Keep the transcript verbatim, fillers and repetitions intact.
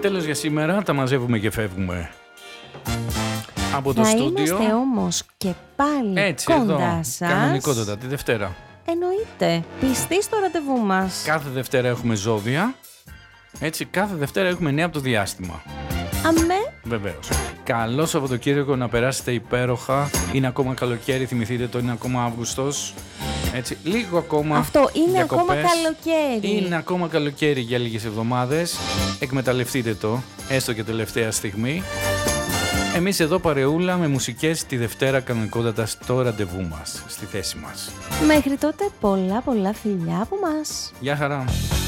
Τέλος για σήμερα, τα μαζεύουμε και φεύγουμε από το θα στούντιο. Θα είμαστε όμως και πάλι έτσι, κοντά εδώ, σας. κανονικότατα, τη Δευτέρα. Εννοείται, πιστοί στο ραντεβού μας. Κάθε Δευτέρα έχουμε ζώδια. Έτσι, κάθε Δευτέρα έχουμε νέα από το διάστημα. Αμέ. Βεβαίως. Καλό Σαββατοκύριακο, να περάσετε υπέροχα. Είναι ακόμα καλοκαίρι, θυμηθείτε το, είναι ακόμα Αύγουστος. Έτσι, λίγο ακόμα. Αυτό είναι διακοπές. ακόμα καλοκαίρι. Είναι ακόμα καλοκαίρι για λίγες εβδομάδες. Εκμεταλλευτείτε το, έστω και τελευταία στιγμή. Εμείς εδώ παρεούλα με μουσικές τη Δευτέρα κανονικότατα στο ραντεβού μας, στη θέση μας. Μέχρι τότε πολλά πολλά φιλιά από μας. Γεια χαρά.